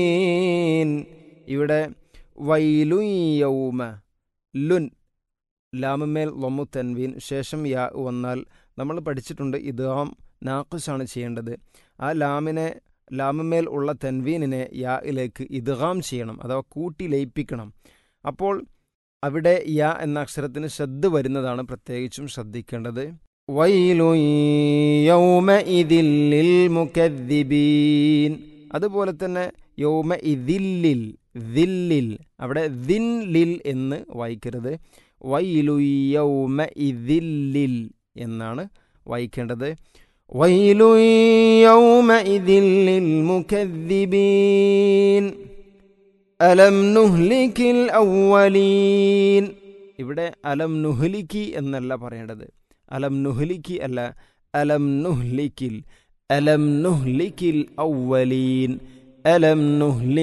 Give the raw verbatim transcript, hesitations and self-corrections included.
ഇവിടെ വൈലു യൗമ ലുൻ ലാമുമേൽ ലൊമു തൻവീൻ ശേഷം യാ വന്നാൽ നമ്മൾ പഠിച്ചിട്ടുണ്ട് ഇദ്ഗാം നാഖിസാണ് ചെയ്യേണ്ടത്. ആ ലാമിനെ ലാമുമേൽ ഉള്ള തൻവീനിനെ യായിലേക്ക് ഇദ്ഗാം ചെയ്യണം, അഥവാ കൂട്ടി ലയിപ്പിക്കണം. അപ്പോൾ അവിടെ യാ എന്ന അക്ഷരത്തിന് ശ്രദ്ധ വരുന്നതാണ് പ്രത്യേകിച്ചും ശ്രദ്ധിക്കേണ്ടത്. വൈലു യൗമഇദിൽ ലിൽ മുകദ്ദിബീൻ. അതുപോലെ തന്നെ യൗമ ഇദില്ലിൽ ദില്ലിൽ അവിടെ ദിൻ ലിൽ എന്ന് വായിക്കരുത്, വൈലു യൗമ ഇദില്ലിൽ എന്നാണ് വായിക്കേണ്ടത്. വൈലു യൗമഇദിൽ ലിൽ മുകദ്ദിബീൻ അലം നുഹ്ലികിൽ അവ്വലീൻ. ഇവിടെ അലം നുഹ്ലിക്കി എന്നല്ല പറയേണ്ടത്, അലം നുഹ്ലിക്കി അല്ല, അലം നുഹ്ലിക്കിൽ, അലം നുഹ്ലിക്കിൽ അവ്വലീൻ, അലം നുഹ്ലി